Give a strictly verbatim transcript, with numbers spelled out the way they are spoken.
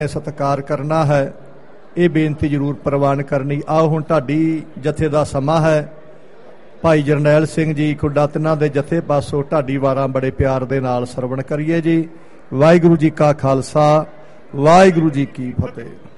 ਸਤਿਕਾਰ ਕਰਨਾ ਹੈ, ਇਹ ਬੇਨਤੀ ਜ਼ਰੂਰ ਪ੍ਰਵਾਨ ਕਰਨੀ। ਆਓ ਹੁਣ ਢਾਡੀ ਜਥੇ ਦਾ ਸਮਾਂ ਹੈ। ਭਾਈ ਜਰਨੈਲ ਸਿੰਘ ਜੀ ਖੁੱਡਾ ਤਿੰਨਾਂ ਦੇ ਜਥੇ ਪਾਸੋਂ ਢਾਡੀ ਵਾਰਾਂ ਬੜੇ ਪਿਆਰ ਦੇ ਨਾਲ ਸਰਵਣ ਕਰੀਏ ਜੀ। ਵਾਹਿਗੁਰੂ ਜੀ ਕਾ ਖਾਲਸਾ, ਵਾਹਿਗੁਰੂ ਜੀ ਕੀ ਫਤਿਹ।